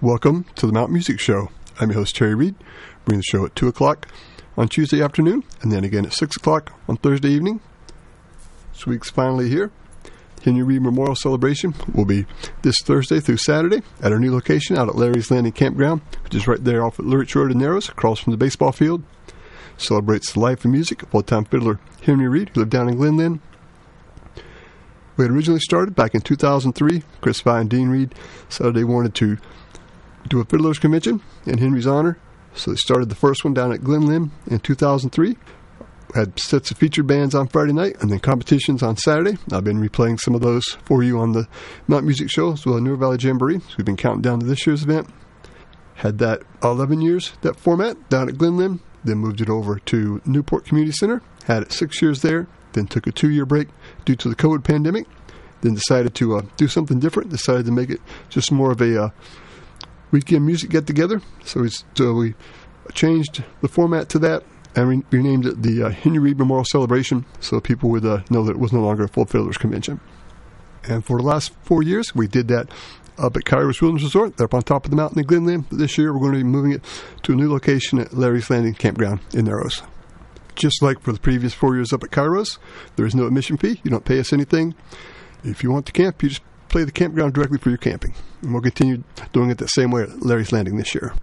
Welcome to the Mount Music Show. I'm your host, Terry Reed. Bring the show at 2 o'clock on Tuesday afternoon, and then again at 6 o'clock on Thursday evening. This week's finally here. Henry Reed Memorial Celebration will be this Thursday through Saturday at our new location out at Larry's Landing Campground, which is right there off at Lurich Road in Narrows, across from the baseball field. Celebrates the life and music of full-time fiddler Henry Reed, who lived down in Glen Lynn. We had originally started back in 2003. Chris Vai and Dean Reed decided they wanted to do a fiddlers convention in Henry's honor, so they started the first one down at Glen Lynn in 2003. We had sets of featured bands on Friday night and then competitions on Saturday. I've been replaying some of those for you on the Mount Music Show as well as Newer Valley Jamboree. So we've been counting down to this year's event. Had that 11 years, that format, down at Glen Lynn. Then moved it over to Newport Community Center. Had it 6 years there. Then took a 2-year break due to the COVID pandemic. Then decided to do something different. Decided to make it just more of a weekend music get-together. So we changed the format to that and renamed it the Henry Reed Memorial Celebration so people would know that it was no longer a full fiddlers convention. And for the last 4 years, we did that up at Kairos Wilderness Resort. They're up on top of the mountain in Glen Lynn. This year, we're going to be moving it to a new location at Larry's Landing Campground in Narrows. Just like for the previous 4 years up at Kairos, there is no admission fee. You don't pay us anything. If you want to camp, you just play the campground directly for your camping. And we'll continue doing it the same way at Larry's Landing this year.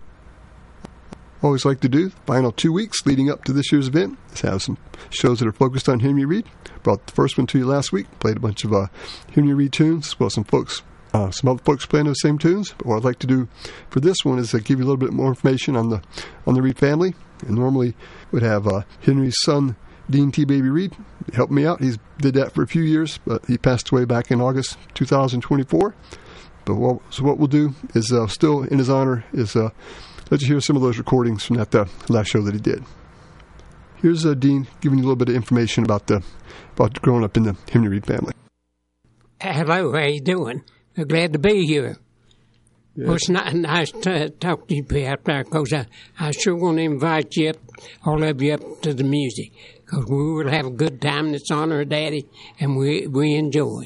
Always like to do the final 2 weeks leading up to this year's event is have some shows that are focused on Henry Reed. Brought the first one to you last week. Played a bunch of Henry Reed tunes, as well as some other folks playing those same tunes. But what I'd like to do for this one is to give you a little bit more information on the Reed family. And normally would have Henry's son, Dean T. Baby Reed, help me out. He did that for a few years, but he passed away back in August 2024. But what we'll do is still in his honor is let you hear some of those recordings from that last show that he did. Here's Dean giving you a little bit of information about growing up in the Henry Reed family. Hello, how you doing? I'm glad to be here. Yeah. Well, it's nice to talk to you out there, because I sure want to invite you up, all of you up to the music, because we will have a good time. It's honor of Daddy, and we enjoy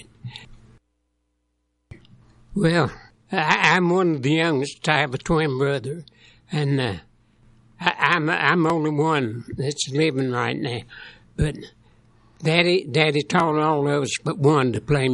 it. Well, I'm one of the youngest. I have a twin brother, and I'm only one that's living right now. But Daddy taught all of us but one to play